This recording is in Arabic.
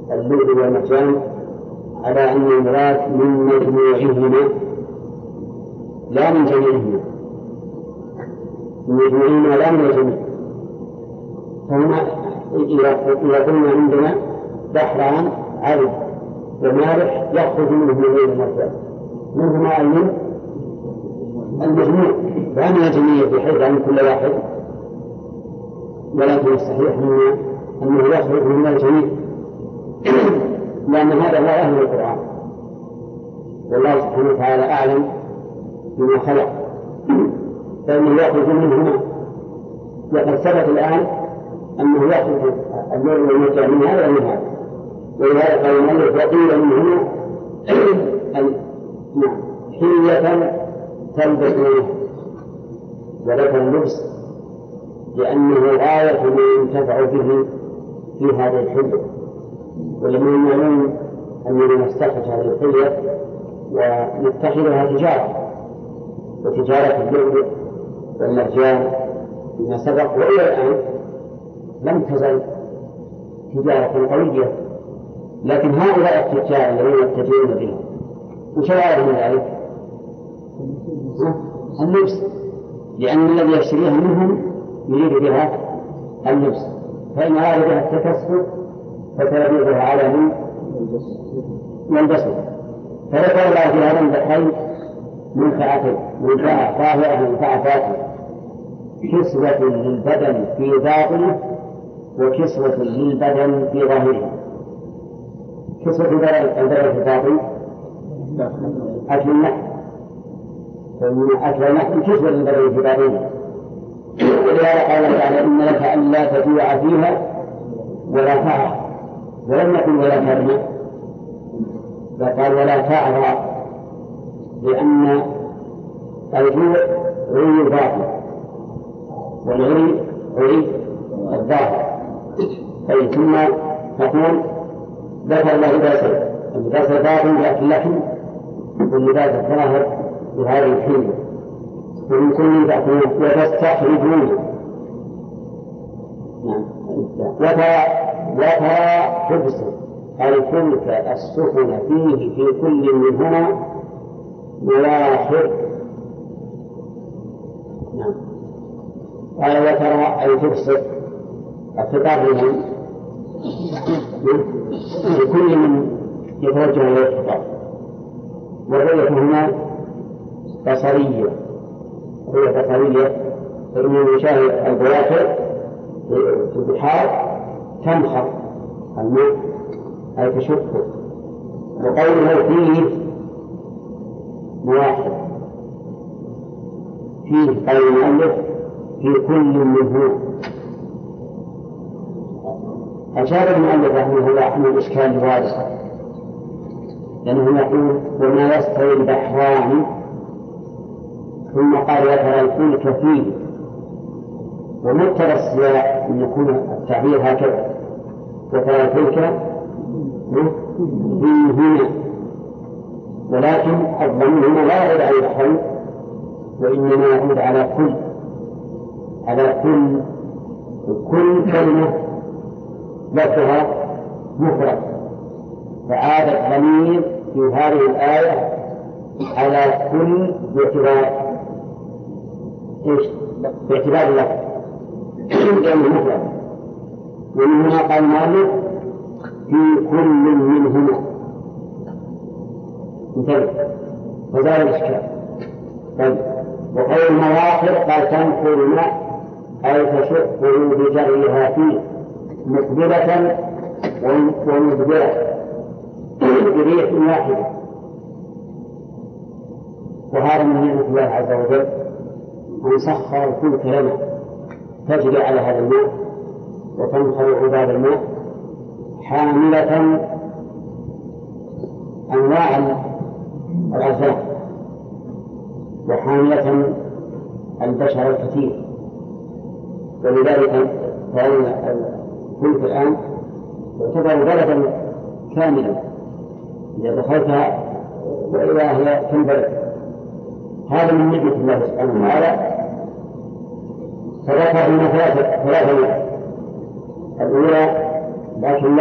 اللؤلؤ والمرجان على أن المراد من مجموعهما لا من جميعهما، من مجموعهما لا من الجميع. فهنا إذا قلنا عندنا بحران عذب ومالح يخرج منه اللؤلؤ والمرجان منهما المجموع لا من الجميع بحيث عن كل واحد، ولكن الصحيح أنه يخرج من الجميع لأن هذا هو أهل القرآن، والله سبحانه وتعالى أعلم بما خلق، فإنه يخرج منهما. وقد ثبت الآن أنه يخرج اللؤلؤ والمرجان من هذا ومن هذا، ولهذا قال المؤلف وقيل منهما حلية تلبسونه، وذكر اللبس لأنه غاية ما ينتفع به في هذه الحلية. ولمن معلوم أننا نستخرج هذه الحلية ونتخذها تجارة، وتجارة اللؤلؤ والمرجان فيما سبق وإلى الآن لم تزل تجارة قوية. لكن هؤلاء التجار الذين يتجرون بها وش يعرفون ذلك؟ اللبس، لأن الذي يشتريها منهم يريد بها اللبس، فإن أراد بها التكسب فتلبسها على من يلبسها. فذكر الله في هذا البحرين منفعة ظاهرة منفعة باطنة، كسوة للبدن في باطنه وكسوة للبدن في ظاهره. كسوة البدن في باطنه أكل اللحم، فمن أكل اللحم كسوة للبدن في باطنه. ولهذا قال تعالى إن لك ألا تجوع فيها ولا تعرى، ولم يقل ولا ترمى، فقال ولا تعرى، لأن الجوع عري الباطن والعري عري الظاهر. أي ثم تقول ذكر الله لباس الباطن بأكل اللحم واللباس الظاهر بهذه الحين، ومن كل تأكلون وتستخرجون. وترى حبسا الفلك السفن فيه في كل منهما ملاحق. قال وترى أي تبصر الخطاب لهم لكل من يتوجه إلى الخطاب، والرؤية هنا بصرية، رؤية بصرية، فإنه يشاهد البواخر في البحار تنخر الماء أي تشقه. وقوله فيه مواحد، فيه قال المؤلف في كل منهما. أشار المؤلف رحمه الله أن الإشكال واضح، لأنه يقول وما يستوي البحران، ثم قال وترى الفلك فيه، ومقتضى السياق أن يكون التعبير هكذا وترى الفلك فيهما، ولكن الضمير هنا لا يعود على البحرين وإنما يعود على كل كلمة لفظها مفرد، فعاد الضمير في هذه الآية على كل باعتبار اللفظ لأنه مفرد. ومن هنا قال المؤلف في كل منهما، انتبه فزال الإشكال. طيب وقول المواخر قال تنقل الماء أي تشقه بجريها فيه مقبلة ومدبرة بريح واحدة. وهذا من نعمة الله عز وجل أن سخر الفلك لنا تجري على هذا الماء وتنخر عباد الماء حاملة أنواع الأرزاق وحاملة البشر الكثير. ولذلك فإن الفلك الآن يعتبر بلدا كاملا إذا دخلتها وإذا هي كالبلد. هذا من نعمة الله سبحانه وتعالى. فذكر ثلاثة الأولى لكن